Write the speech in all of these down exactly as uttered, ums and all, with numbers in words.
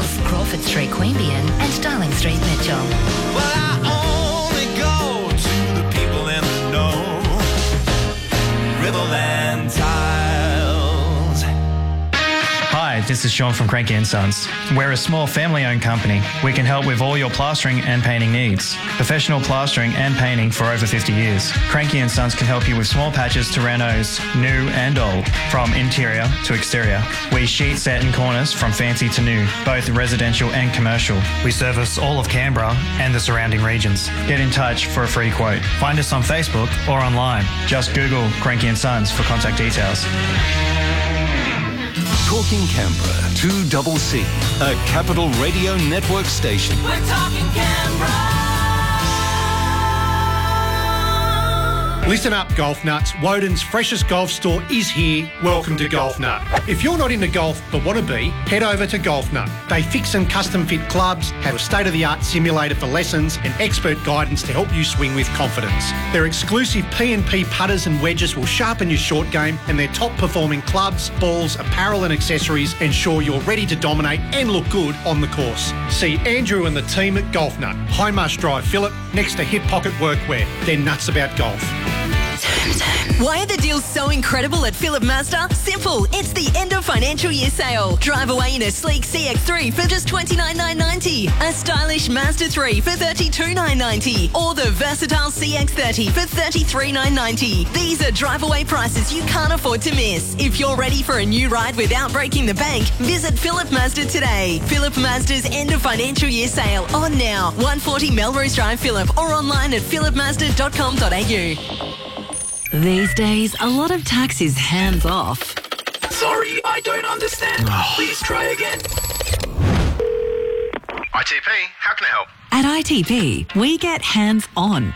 Hills, Crawford Street, Queanbeyan and Darling Street, Mitchell. Well, I only go to the people in the know. Riverland Tiles. Hi, this is Sean from Cranky and Sons. We're a small family-owned company. We can help with all your plastering and painting needs. Professional plastering and painting for over fifty years. Cranky and Sons can help you with small patches to renos, new and old, from interior to exterior. We sheet set and corners from fancy to new, both residential and commercial. We service all of Canberra and the surrounding regions. Get in touch for a free quote. Find us on Facebook or online. Just Google Cranky and Sons for contact details. Talking Canberra, two double C, a Capital Radio Network station. We're talking Canberra. Listen up, golf nuts. Woden's freshest golf store is here. Welcome to Golf Nut. If you're not into golf but want to be, head over to Golf Nut. They fix and custom fit clubs, have a state-of-the-art simulator for lessons and expert guidance to help you swing with confidence. Their exclusive P and P putters and wedges will sharpen your short game, and their top-performing clubs, balls, apparel and accessories ensure you're ready to dominate and look good on the course. See Andrew and the team at Golf Nut, High Marsh Drive, Phillip, next to Hip Pocket Workwear. They're nuts about golf. Why are the deals so incredible at Phillip Mazda? Simple. It's the end of financial year sale. Drive away in a sleek C X three for just twenty-nine thousand nine hundred ninety dollars, a stylish Mazda three for thirty-two thousand nine hundred ninety dollars, or the versatile C X thirty for thirty-three thousand nine hundred ninety dollars. These are drive away prices you can't afford to miss. If you're ready for a new ride without breaking the bank, visit Phillip Mazda today. Phillip Mazda's end of financial year sale on now. one forty Melrose Drive, Phillip, or online at phillip mazda dot com dot a u. These days, a lot of tax is hands-off. Sorry, I don't understand. Please try again. I T P, how can I help? At I T P, we get hands-on.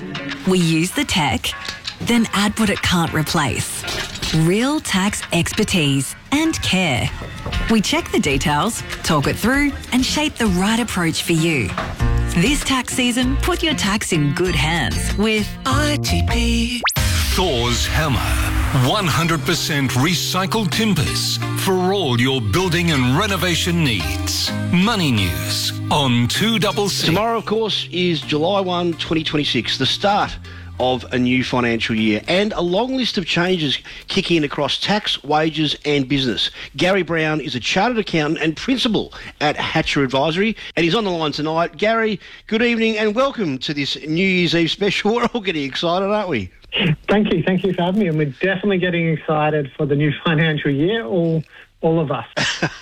We use the tech, then add what it can't replace. Real tax expertise and care. We check the details, talk it through, and shape the right approach for you. This tax season, put your tax in good hands with I T P. Thor's Hammer. one hundred percent recycled timbers for all your building and renovation needs. Money News on two double C. Tomorrow, of course, is July first, twenty twenty-six, the start of a new financial year, and a long list of changes kicking in across tax, wages and business. Gary Brown is a chartered accountant and principal at Hatcher Advisory, and he's on the line tonight. Gary, good evening and welcome to this New Year's Eve special. We're all getting excited, aren't we? Thank you. Thank you for having me. And we're definitely getting excited for the new financial year, all all of us.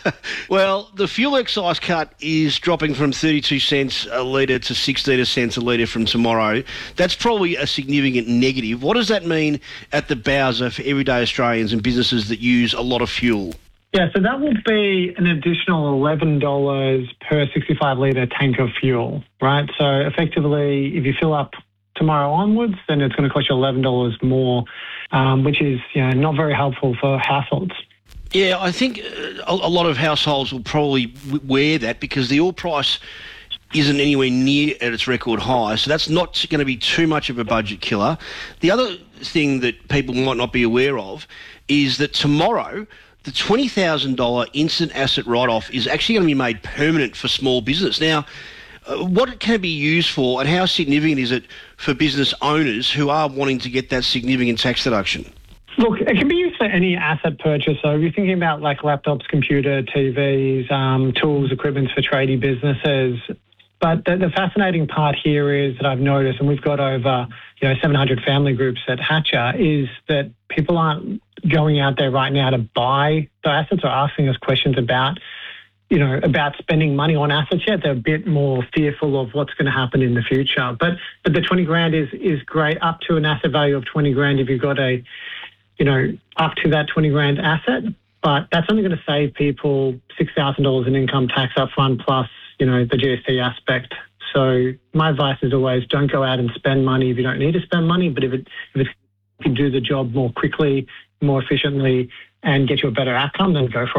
Well, the fuel excise cut is dropping from thirty-two cents a litre to sixteen cents a litre from tomorrow. That's probably a significant negative. What does that mean at the Bowser for everyday Australians and businesses that use a lot of fuel? Yeah, so that will be an additional eleven dollars per sixty-five litre tank of fuel, right? So effectively, if you fill up tomorrow onwards, then it's going to cost you eleven dollars more, um, which is you know, not very helpful for households. Yeah, I think a, a lot of households will probably w- wear that because the oil price isn't anywhere near at its record high, so that's not going to be too much of a budget killer. The other thing that people might not be aware of is that tomorrow the twenty thousand dollars instant asset write-off is actually going to be made permanent for small business. Now, Uh, what can it be used for and how significant is it for business owners who are wanting to get that significant tax deduction? Look, it can be used for any asset purchase. So if you're thinking about like laptops, computer, T Vs, um, tools, equipment for tradie businesses. But the, the fascinating part here is that I've noticed, and we've got over you know seven hundred family groups at Hatcher, is that people aren't going out there right now to buy the assets or asking us questions about you know, about spending money on assets yet. They're a bit more fearful of what's going to happen in the future. But but the twenty grand is is great, up to an asset value of twenty grand if you've got a, you know, up to that twenty grand asset. But that's only going to save people six thousand dollars in income tax up front plus, you know, the G S T aspect. So my advice is always don't go out and spend money if you don't need to spend money. But if it if it can do the job more quickly, more efficiently, and get you a better outcome, then go for it.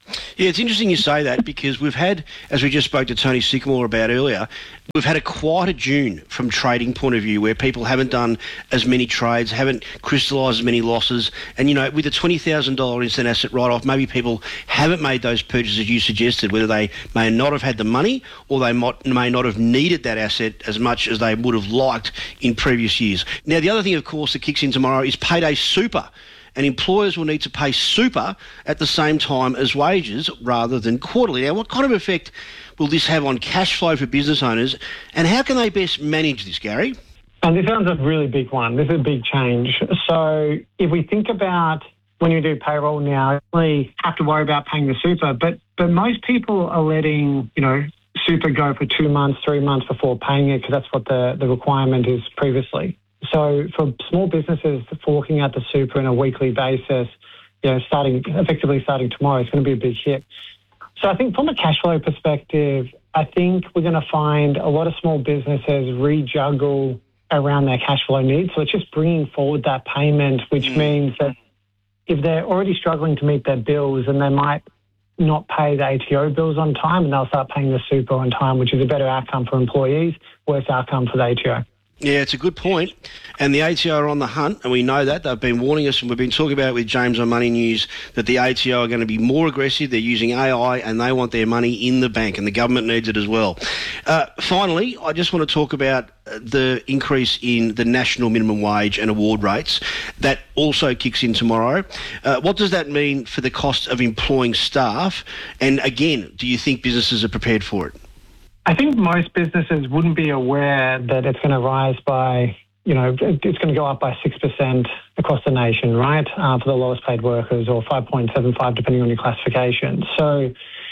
Yeah, it's interesting you say that because we've had, as we just spoke to Tony Sycamore about earlier, we've had a quieter June from trading point of view where people haven't done as many trades, haven't crystallised as many losses. And, you know, with a twenty thousand dollars instant asset write-off, maybe people haven't made those purchases you suggested, whether they may not have had the money or they might, may not have needed that asset as much as they would have liked in previous years. Now, the other thing, of course, that kicks in tomorrow is payday super. And employers will need to pay super at the same time as wages rather than quarterly. Now, what kind of effect will this have on cash flow for business owners, and how can they best manage this, Gary? And this sounds a really big one. This is a big change. So if we think about when you do payroll now, you only have to worry about paying the super, but but most people are letting, you know, super go for two months, three months before paying it because that's what the, the requirement is previously. So for small businesses forking out the super on a weekly basis, you know, starting effectively starting tomorrow, it's going to be a big hit. So I think from a cash flow perspective, I think we're going to find a lot of small businesses rejuggle around their cash flow needs. So it's just bringing forward that payment, which mm. means that if they're already struggling to meet their bills, and they might not pay the A T O bills on time, and they'll start paying the super on time, which is a better outcome for employees, worse outcome for the A T O. Yeah, it's a good point. And the A T O are on the hunt, and we know that. They've been warning us, and we've been talking about it with James on Money News, that the A T O are going to be more aggressive. They're using A I, and they want their money in the bank, and the government needs it as well. Uh, finally, I just want to talk about the increase in the national minimum wage and award rates. That also kicks in tomorrow. Uh, what does that mean for the cost of employing staff? And again, do you think businesses are prepared for it? I think most businesses wouldn't be aware that it's going to rise by, you know, it's going to go up by six percent across the nation, right, uh, for the lowest paid workers, or five point seven five depending on your classification. So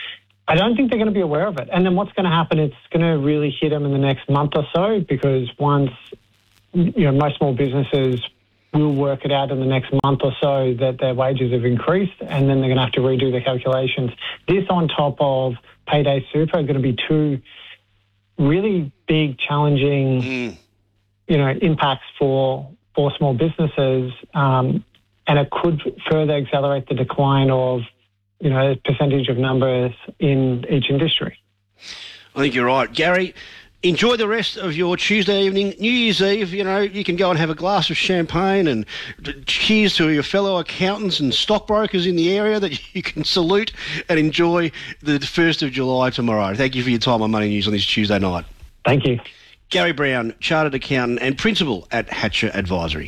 I don't think they're going to be aware of it. And then what's going to happen, it's going to really hit them in the next month or so, because once, you know, most small businesses will work it out in the next month or so that their wages have increased, and then they're going to have to redo the calculations. This on top of payday super are going to be two really big, challenging, mm. you know, impacts for for small businesses, um, and it could further accelerate the decline of, you know, percentage of numbers in each industry. I think you're right, Gary. Enjoy the rest of your Tuesday evening. New Year's Eve, you know, you can go and have a glass of champagne, and cheers to your fellow accountants and stockbrokers in the area that you can salute, and enjoy the first of July tomorrow. Thank you for your time on Money News on this Tuesday night. Thank you. Gary Brown, Chartered Accountant and Principal at Hatcher Advisory.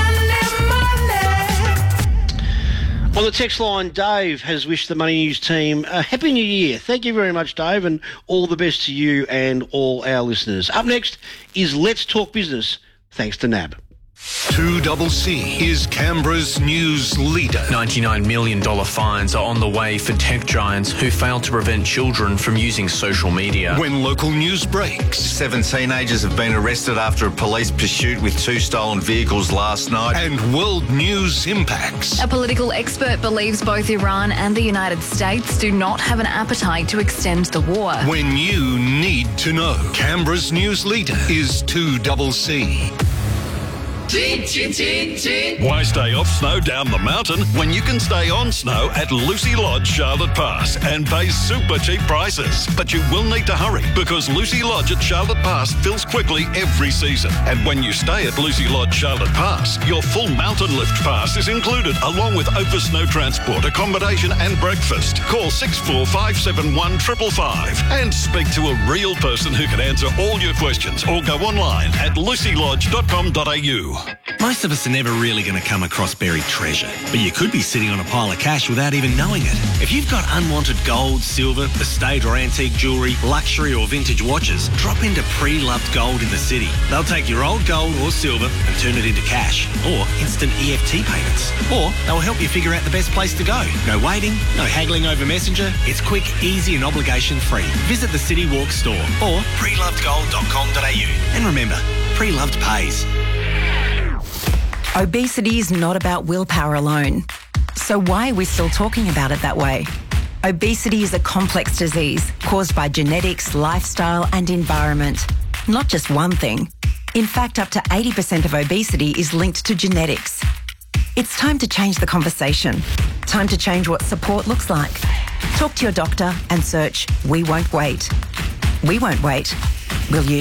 On the text line, Dave has wished the Money News team a Happy New Year. Thank you very much, Dave, and all the best to you and all our listeners. Up next is Let's Talk Business, thanks to N A B. two C C is Canberra's news leader. ninety-nine million dollars fines are on the way for tech giants who failed to prevent children from using social media. When local news breaks. Seven teenagers have been arrested after a police pursuit with two stolen vehicles last night. And world news impacts. A political expert believes both Iran and the United States do not have an appetite to extend the war. When you need to know. Canberra's news leader is two C C. Chin, chin, chin, chin. Why stay off snow down the mountain when you can stay on snow at Lucy Lodge Charlotte Pass and pay super cheap prices? But you will need to hurry, because Lucy Lodge at Charlotte Pass fills quickly every season. And when you stay at Lucy Lodge Charlotte Pass, your full mountain lift pass is included, along with over snow transport, accommodation and breakfast. Call six four five seven one five five five and speak to a real person who can answer all your questions, or go online at lucy lodge dot com dot a u. Most of us are never really going to come across buried treasure, but you could be sitting on a pile of cash without even knowing it. If you've got unwanted gold, silver, estate or antique jewellery, luxury or vintage watches, drop into Pre-Loved Gold in the city. They'll take your old gold or silver and turn it into cash, or instant E F T payments. Or they'll help you figure out the best place to go. No waiting, no haggling over Messenger. It's quick, easy and obligation-free. Visit the City Walk store or pre loved gold dot com dot a u. And remember, Pre-Loved pays. Obesity is not about willpower alone. So why are we still talking about it that way? Obesity is a complex disease caused by genetics, lifestyle and environment. Not just one thing. In fact, up to eighty percent of obesity is linked to genetics. It's time to change the conversation. Time to change what support looks like. Talk to your doctor and search We Won't Wait. We won't wait. Will you?